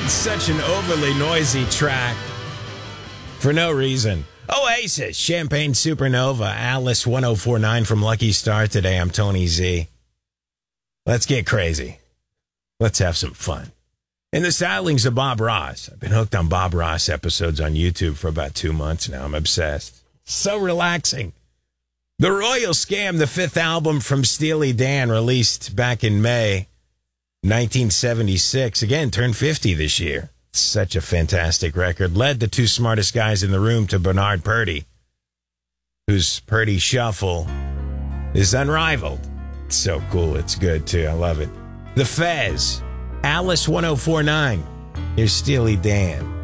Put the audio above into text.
It's such an overly noisy track for no reason. Oasis, Champagne Supernova, Alice 1049 from Lucky Star today. I'm Tony Z. Let's get crazy. Let's have some fun. In the stylings of Bob Ross. I've been hooked on Bob Ross episodes on YouTube for about 2 months now. I'm obsessed. So relaxing. The Royal Scam, the fifth album from Steely Dan, released back in May 1976. Again, turned 50 this year. Such a fantastic record. Led the two smartest guys in the room to Bernard Purdie, whose Purdie shuffle is unrivaled. It's so cool. It's good, too. I love it. The Fez, Alice 1049. Here's Steely Dan.